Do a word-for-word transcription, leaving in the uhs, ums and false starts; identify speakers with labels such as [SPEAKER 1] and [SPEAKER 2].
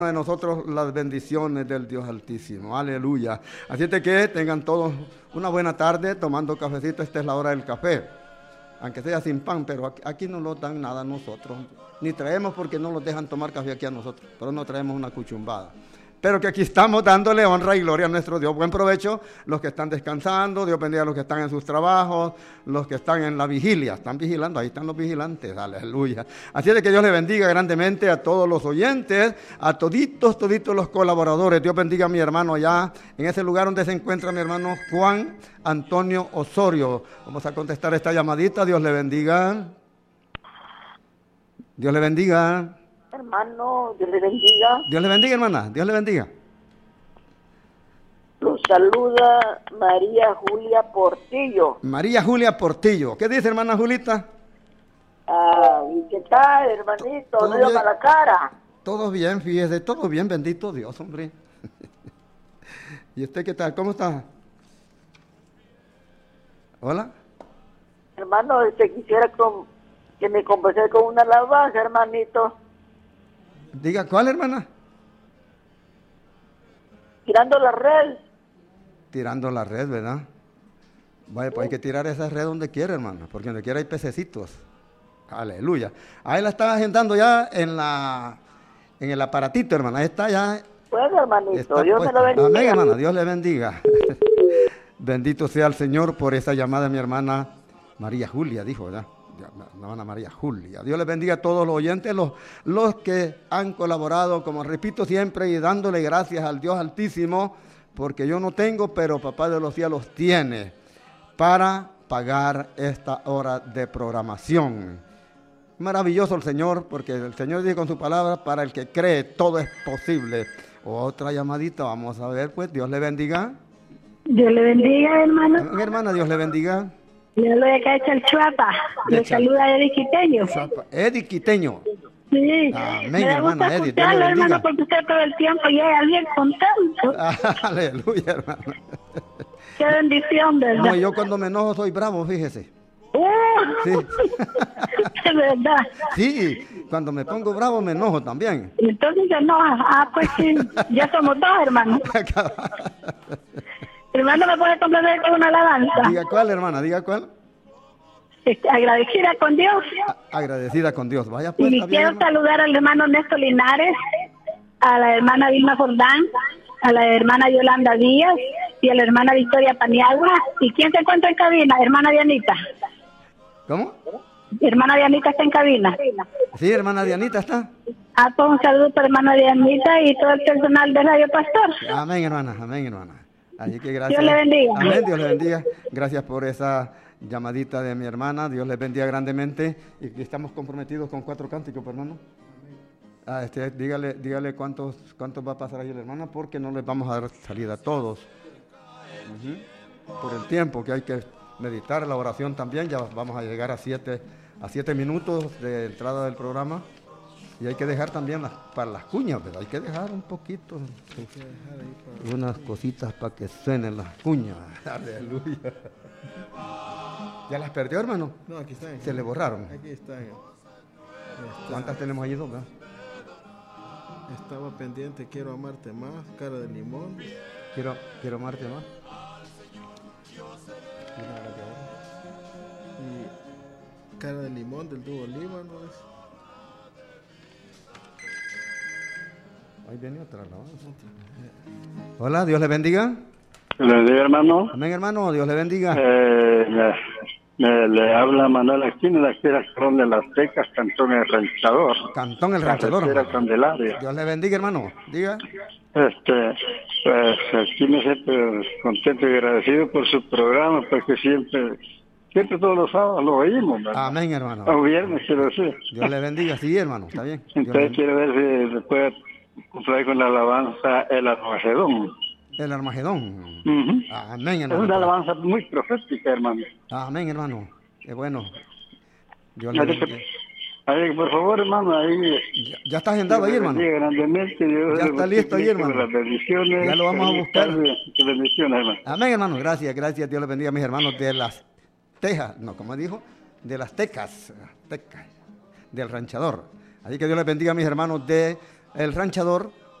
[SPEAKER 1] de nosotros las bendiciones del Dios Altísimo, aleluya. Así es de que tengan todos una buena tarde tomando cafecito. Esta es la hora del café, aunque sea sin pan, pero aquí, aquí no nos dan nada a nosotros, ni traemos porque no nos dejan tomar café aquí a nosotros, pero no traemos una cuchumbada. Pero que aquí estamos dándole honra y gloria a nuestro Dios. Buen provecho los que están descansando, Dios bendiga a los que están en sus trabajos, los que están en la vigilia, están vigilando, ahí están los vigilantes, aleluya. Así es de que Dios le bendiga grandemente a todos los oyentes, a toditos, toditos los colaboradores. Dios bendiga a mi hermano allá, en ese lugar donde se encuentra mi hermano Juan Antonio Osorio. Vamos a contestar esta llamadita, Dios le bendiga. Dios le bendiga.
[SPEAKER 2] Hermano, Dios le bendiga.
[SPEAKER 1] Dios le bendiga, hermana. Dios le bendiga.
[SPEAKER 2] Los saluda María Julia Portillo.
[SPEAKER 1] María Julia Portillo. ¿Qué dice, hermana Julita?
[SPEAKER 2] Ah, ¿y qué tal, hermanito?
[SPEAKER 1] ¿Todo
[SPEAKER 2] ¿No dio
[SPEAKER 1] bien?
[SPEAKER 2] para la cara?
[SPEAKER 1] Todo bien, fíjese. Todo bien, bendito Dios, hombre. ¿Y usted qué tal? ¿Cómo está? ¿Hola?
[SPEAKER 2] Hermano, este, quisiera con, que me conversara con una alabanza, hermanito.
[SPEAKER 1] Diga, ¿cuál, hermana?
[SPEAKER 2] Tirando la red.
[SPEAKER 1] Tirando la red, ¿verdad? Vaya, pues hay que tirar esa red donde quiera, hermana, porque donde quiera hay pececitos. Aleluya. Ahí la estaba agendando ya en la en el aparatito, hermana. Ahí está ya.
[SPEAKER 2] Bueno, hermanito,
[SPEAKER 1] Está
[SPEAKER 2] Dios
[SPEAKER 1] puesta.
[SPEAKER 2] me lo bendiga.
[SPEAKER 1] Amén, hermana. Dios le bendiga. Bendito sea el Señor por esa llamada de mi hermana María Julia, dijo, ¿verdad? La hermana María Julia. Dios les bendiga a todos los oyentes, los, los que han colaborado, como repito siempre, y dándole gracias al Dios Altísimo, porque yo no tengo, pero Papá de los cielos tiene, para pagar esta hora de programación. Maravilloso el Señor, porque el Señor dice con su palabra, para el que cree todo es posible. Otra llamadita, vamos a ver, pues, Dios le bendiga.
[SPEAKER 3] Dios le bendiga, hermano.
[SPEAKER 1] Hermana, Dios le bendiga.
[SPEAKER 3] Yo lo de acá de Chalchuapa. Le saluda Eddie Quiteño.
[SPEAKER 1] Eddie Quiteño.
[SPEAKER 3] Sí.
[SPEAKER 1] Amén,
[SPEAKER 3] me da
[SPEAKER 1] hermana
[SPEAKER 3] gusto
[SPEAKER 1] Eddie. Dios le
[SPEAKER 3] escucharlo,
[SPEAKER 1] bendiga.
[SPEAKER 3] hermano, porque usted todo el tiempo llega bien contento.
[SPEAKER 1] Aleluya, hermano.
[SPEAKER 3] Qué bendición, ¿verdad?
[SPEAKER 1] No, yo cuando me enojo soy bravo, fíjese.
[SPEAKER 3] Uh,
[SPEAKER 1] Sí.
[SPEAKER 3] es verdad.
[SPEAKER 1] Sí, cuando me pongo bravo me enojo también.
[SPEAKER 3] Entonces se enoja. Ah, pues sí. Ya somos dos, hermano. Hermano, ¿me puede complacer con una alabanza?
[SPEAKER 1] Diga cuál, hermana, diga cuál.
[SPEAKER 3] Este, agradecida con Dios.
[SPEAKER 1] A- agradecida con Dios. Vaya pues,
[SPEAKER 3] Y
[SPEAKER 1] está bien,
[SPEAKER 3] quiero
[SPEAKER 1] hermano.
[SPEAKER 3] saludar al hermano Néstor Linares, a la hermana Vilma Jordán, a la hermana Yolanda Díaz y a la hermana Victoria Paniagua. ¿Y quién se encuentra en cabina? Hermana Dianita.
[SPEAKER 1] ¿Cómo?
[SPEAKER 3] Hermana Dianita está en cabina.
[SPEAKER 1] Sí, hermana Dianita está.
[SPEAKER 3] Ah, pues un saludo para hermana Dianita y todo el personal de Radio Pastor.
[SPEAKER 1] Amén, hermana, amén, hermana. Así que gracias.
[SPEAKER 3] Dios le bendiga.
[SPEAKER 1] Amén, Dios le bendiga. Gracias por esa llamadita de mi hermana. Dios les bendiga grandemente. Y que estamos comprometidos con cuatro cánticos, hermano. Ah, este, dígale, dígale cuántos, cuántos va a pasar ahí la hermana, porque no les vamos a dar salida a todos. Uh-huh. Por el tiempo que hay que meditar la oración también, ya vamos a llegar a siete, a siete minutos de entrada del programa. Y hay que dejar también las, para las cuñas, ¿verdad? Hay que dejar un poquito, unas cositas para que suenen las cuñas. Aleluya. ¿Ya las perdió, hermano?
[SPEAKER 4] No, aquí están.
[SPEAKER 1] Se le borraron.
[SPEAKER 4] Aquí están. Está-
[SPEAKER 1] ¿Cuántas tenemos ahí, dos, verdad?
[SPEAKER 4] Estaba pendiente, quiero amarte más, cara de limón.
[SPEAKER 1] Quiero, quiero amarte más.
[SPEAKER 4] Y cara de limón del dúo Líbano. es-
[SPEAKER 1] Ahí viene otra alabanza. Hola, Dios le bendiga.
[SPEAKER 5] Le bendiga, hermano.
[SPEAKER 1] Amén, hermano, Dios le bendiga.
[SPEAKER 5] Eh, me, me- le habla Manuel Aquino, de aquí de Cantón de las Tecas, Cantón El Ranchador.
[SPEAKER 1] Cantón El Ranchador.
[SPEAKER 5] Carretera Candelaria.
[SPEAKER 1] Dios le bendiga, hermano. Diga.
[SPEAKER 5] Este, pues aquí me siento contento y agradecido por su programa, porque siempre, siempre todos los sábados lo oímos, ¿verdad?
[SPEAKER 1] Amén, hermano.
[SPEAKER 5] O viernes, quiero decir.
[SPEAKER 1] Dios le bendiga. Sí, hermano, está bien. Dios le
[SPEAKER 5] Entonces
[SPEAKER 1] bendiga.
[SPEAKER 5] quiero ver si se puede cumplir con la alabanza El Armagedón.
[SPEAKER 1] El Armagedón.
[SPEAKER 5] Ujú.
[SPEAKER 1] Amén,
[SPEAKER 5] Es
[SPEAKER 1] hermano.
[SPEAKER 5] una alabanza muy profética, hermano.
[SPEAKER 1] Amén, hermano. Qué bueno. Dios le
[SPEAKER 5] Así que,
[SPEAKER 1] bendiga.
[SPEAKER 5] ahí, por favor, hermano, ahí.
[SPEAKER 1] Ya, ya está agendado ahí, hermano.
[SPEAKER 5] Bendiga grandemente, Dios
[SPEAKER 1] Ya
[SPEAKER 5] le
[SPEAKER 1] está listo ahí,
[SPEAKER 5] multiplique
[SPEAKER 1] hermano.
[SPEAKER 5] Las bendiciones.
[SPEAKER 1] Ya lo vamos a
[SPEAKER 5] Feliz
[SPEAKER 1] buscar.
[SPEAKER 5] tarde y bendiciones, hermano.
[SPEAKER 1] Amén, hermano. Gracias, gracias. Dios les bendiga a mis hermanos de las Tejas. No, como dijo, de las Tecas. Tecas. Del Ranchador. Así que Dios les bendiga a mis hermanos de El Ranchador.